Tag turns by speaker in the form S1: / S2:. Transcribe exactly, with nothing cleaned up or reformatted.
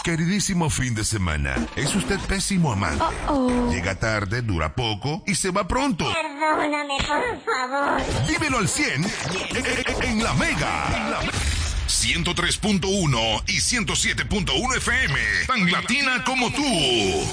S1: Queridísimo fin de semana, ¿es usted pésimo amante?
S2: Uh-oh.
S1: Llega tarde, dura poco y se va pronto.
S2: Perdóname, por favor.
S1: Vívelo al cien en, en La Mega. ciento tres punto uno y ciento siete punto uno F M. Tan latina como tú.